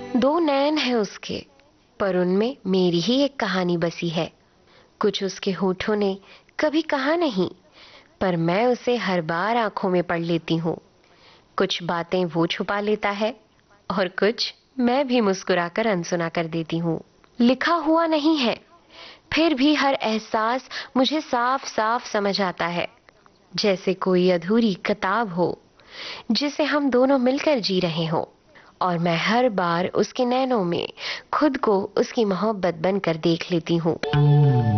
दो नैन हैं उसके, पर उनमें मेरी ही एक कहानी बसी है। कुछ उसके होठों ने कभी कहा नहीं, पर मैं उसे हर बार आंखों में पढ़ लेती हूँ। कुछ बातें वो छुपा लेता है और कुछ मैं भी मुस्कुराकर अनसुना कर देती हूँ। लिखा हुआ नहीं है, फिर भी हर एहसास मुझे साफ साफ समझ आता है, जैसे कोई अधूरी किताब हो जिसे हम दोनों मिलकर जी रहे हों। और मैं हर बार उसके नैनों में खुद को उसकी मोहब्बत बनकर देख लेती हूँ।